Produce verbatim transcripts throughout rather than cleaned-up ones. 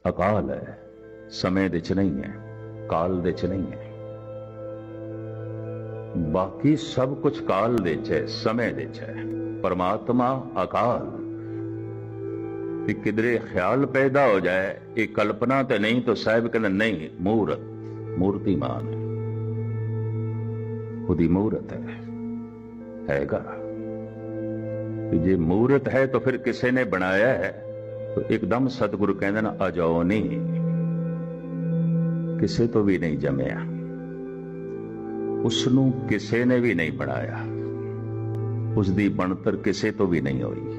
ਅਕਾਲ ਹੈ, ਸਮੇਂ ਦੇ ਚ ਨਹੀਂ ਹੈ, ਕਾਲ ਦੇ ਚ ਨਹੀਂ ਹੈ। ਬਾਕੀ ਸਭ ਕੁਝ ਕਾਲ ਦੇ ਚ ਹੈ, ਸਮੇਂ ਦੇ ਚ ਹੈ। परमात्मा अकाल। कि किधरे ख्याल पैदा हो जाए ये कल्पना तो नहीं, तो साहब कहते नहीं, मूर्त मूर्तिमान है, ਉਹਦੀ ਮੂਰਤ ਹੈ, ਹੈਗਾ। ਕਿ ਜੇ ਮੂਰਤ ਹੈ तो फिर किसी ने बनाया है तो एकदम सतगुरु कहते ना अजाओ नहीं, किसी तो भी नहीं जमिया, उसनों किसी ने भी नहीं बनाया, उसकी बनतर किसी तो भी नहीं हुई।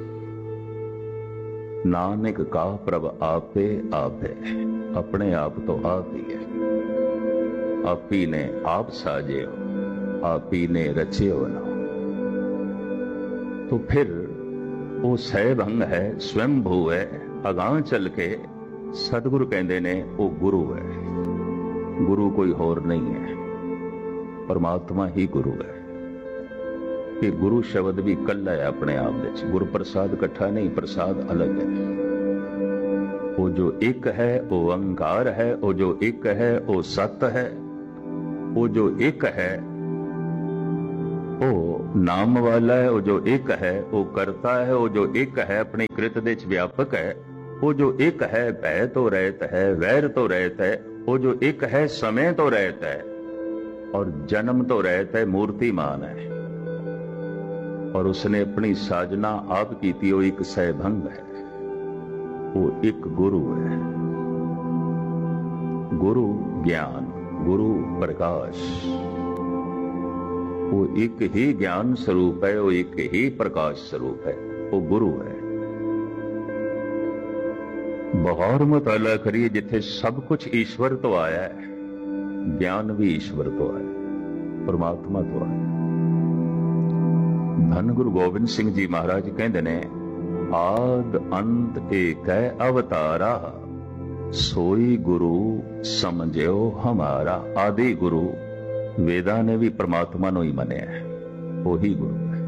नानक का प्रभ आपे आप है, अपने आप तो आप ही है, आप ही ने आप साजे हो, आप ही ने रचे हो ना। तो फिर वो सहभंग है, स्वयंभू है, अगां चल के सतगुरु कहते ने वो गुरु है। गुरु कोई होर नहीं है, परमात्मा ही गुरु है। कि गुरु शब्द भी कला है अपने आप विच, गुरु प्रसाद इकट्ठा नहीं, प्रसाद अलग है। वो जो एक है वो ओंकार है, वो जो एक है वो सत है, वो जो एक है वो नाम वाला है, वो जो एक है वो करता है, वो जो एक है अपनी कृत दे च व्यापक है, वो जो एक है भय तो रहत है, वैर तो रहत है, वो जो एक है समय तो रहत है और जन्म तो रहत है, मूर्तिमान है। और उसने अपनी साजना आप की थी, वो एक सहभंग है, वो एक गुरु है। गुरु ज्ञान, गुरु प्रकाश, वो एक ही ज्ञान स्वरूप है, वो एक ही प्रकाश स्वरूप है, वो गुरु है। बहुत मुताला करिए, जिथे सब कुछ ईश्वर तो आया है, ज्ञान भी ईश्वर तो आया, परमात्मा तो आया। धन गुरु गोबिंद सिंह जी महाराज कहते ने, आद अंत एक है अवतारा, सोई गुरु समझो हमारा। आदि गुरु वेदा ने भी परमात्मा नो ही मनिया है, वही गुरु है।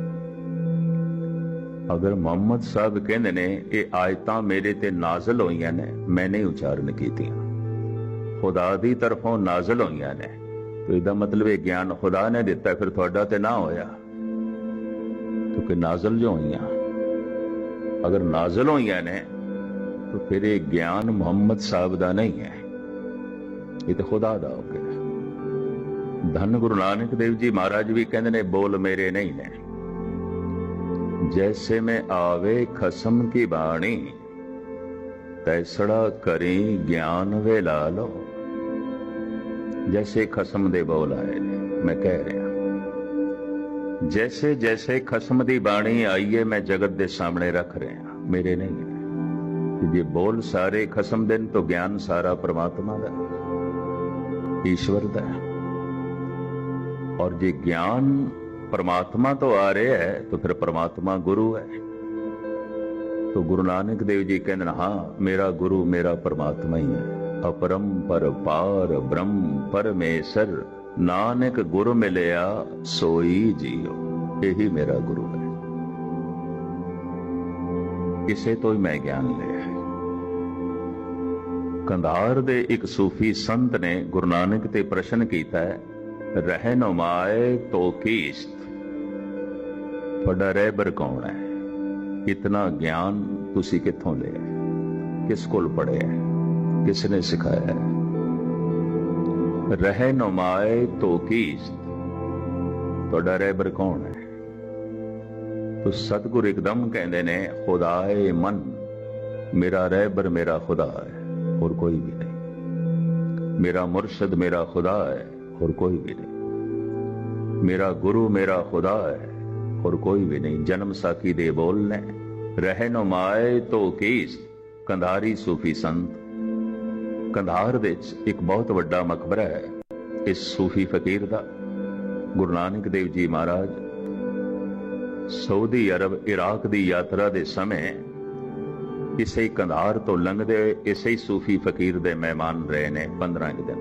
अगर मोहम्मद साहब कहते ने ये आयतां मेरे ते नाजल होईयां ने, मैं नहीं उच्चारण कीतियां, खुदा दी तरफों नाजल होईयां ने, तो इसदा मतलब ये ज्ञान खुदा ने दिता, फिर तुहाडा ते ना होया, क्योंकि नाजल जो होईयां, अगर नाजल होईयां ने तो फिर ये ज्ञान मोहम्मद साहब दा नहीं है, ये तो खुदा दा हो गया। धन गुरु नानक देव जी महाराज भी कहते ने, बोल मेरे नहीं ने, जैसे में आवे खसम की बाणी, तैसड़ा करी ज्ञान वे ला लो। जैसे खसम दे बोल आए ने, मैं कह रहा, जैसे जैसे खसम दी बाणी आई है मैं जगत दे सामने रख रहा, मेरे नहीं है। जे बोल सारे खसम दिन तो ज्ञान सारा परमात्मा दा, ईश्वर दा। और जे ज्ञान परमात्मा तो आ रहा है तो फिर परमात्मा गुरु है। तो गुरु नानक देव जी कहते, हाँ मेरा गुरु मेरा परमात्मा ही है। अपरम पर पार ब्रह्म परमेश्वर, नानक गुरु मिलया सोई जियो, यही मेरा गुरु है। इसे तो ही मैं ज्ञान लिया है। कंधार दे एक सूफी संत ने गुरु नानक ते प्रश्न किया है, रहनुमाए तो कीस्त, तुहाडा रहबर कौन है? इतना ज्ञान तुसी कित्थों लिया, किस कोल पढ़िया, किसने सिखाया है? रहनुमाए तो कीस्त, तुहाडा रहबर कौन है? तो सतगुरु एकदम कहते ने, खुदाए मन, मेरा रहबर मेरा खुदा है और कोई भी नहीं। मेरा मुर्शद मेरा खुदा है और कोई भी नहीं। मेरा गुरु मेरा खुदा है और कोई भी नहीं। जन्म साकी दे बोलने, रहनुमाए तो कीस्त। कंधारी सूफी संत, कंधार विच एक बहुत वड्डा मकबरा है इस सूफी फकीर दा। गुरु नानक देव जी महाराज सऊदी अरब इराक दी यात्रा दे समय इसे कंधार तो लंघदे इसे सूफी फकीर दे मेहमान रहे ने पंद्रह दिन।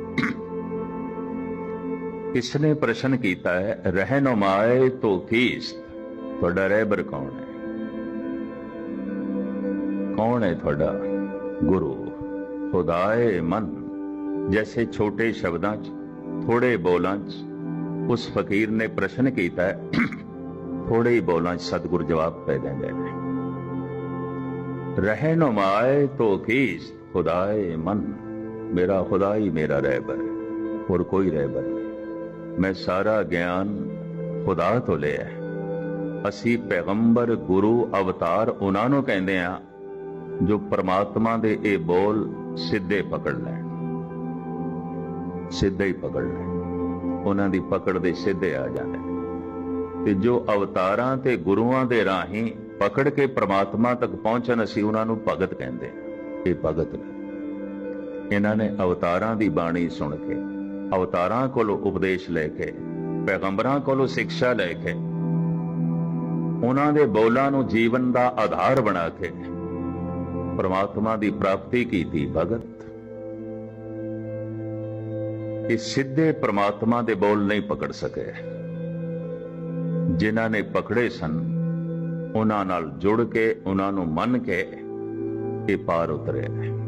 इसने प्रश्न किया है, रहनुमाए तो कीस्त, तुहाडा रहबर कौन है? कौन है तुहाडा गुरु? खुदाए मन। जैसे छोटे शब्दां च, थोड़े बोलां च उस फकीर ने प्रश्न किया, थोड़े ही बोलां च सतगुर जवाब पै देंगे ने। रहनुमाए तो कीस खुदाए मन। मेरा खुदा ही मेरा रहबर, और कोई रहबर नहीं। मैं सारा ज्ञान खुदा तो लिया। असी पैगंबर गुरु अवतार उन्हां नूं कहंदे आ जो परमात्मा दे ए बोल सिद्धे पकड़ लैण, सिद्धे ही पकड़ लैण, उन्हां दी पकड़ दे सिद्धे आ जांदे ने। ते जो अवतारां ते गुरुआं दे राहीं पकड़ के परमात्मा तक पहुंचन, असी उन्हां नूं भगत कहंदे आ। ये भगत ने, इन्हां ने अवतारां दी बाणी सुन के, अवतारां कोलों उपदेश लैके, पैगंबरां कोलों सिक्शा लैके, उन्हां दे बोलां नूं जीवन दा आधार बना के परमात्मा दी प्राप्ति कीती। भगत इस सीधे परमात्मा दे बोल नहीं पकड़ सके। जिन्हां ने पकड़े सन, उन्हां नाल जुड़ के, उन्हां नूं मन के ये पार उतरे।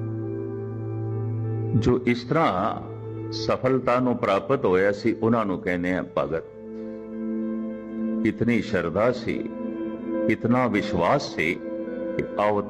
जो इस तरह सफलता नूं प्राप्त होया सी, उन्हां नूं कहने आ भगत। इतनी श्रद्धा सी, इतना विश्वास सी कि आओ